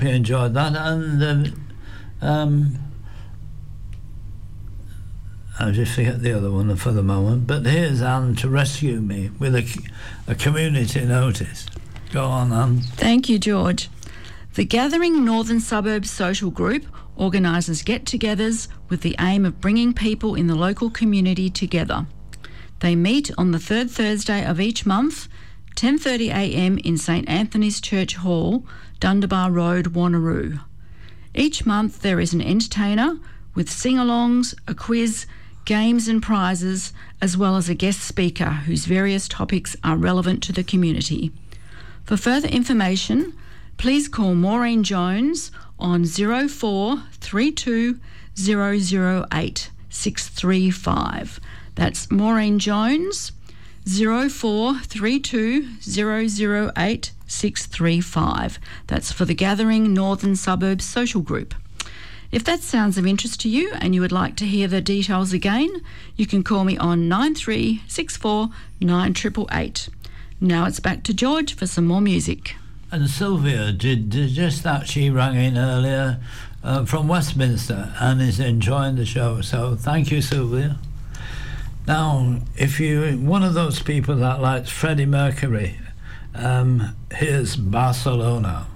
We enjoyed that, and I just forget the other one for the moment. But here's Anne to rescue me with a community notice. Go on, Anne. Thank you, George. The Gathering Northern Suburbs Social Group organises get-togethers with the aim of bringing people in the local community together. They meet on the third Thursday of each month, 10:30am in St Anthony's Church Hall, Dundebar Road, Wanneroo. Each month there is an entertainer with sing-alongs, a quiz, games and prizes, as well as a guest speaker whose various topics are relevant to the community. For further information, please call Maureen Jones on 0432 008 635. That's Maureen Jones, 0432 008 635. That's for the Gathering Northern Suburbs Social Group. If that sounds of interest to you and you would like to hear the details again, you can call me on 9364 9888. Now it's back to George for some more music. And Sylvia did just that. She rang in earlier from Westminster and is enjoying the show. So thank you, Sylvia. Now, if you're one of those people that likes Freddie Mercury, here's Barcelona.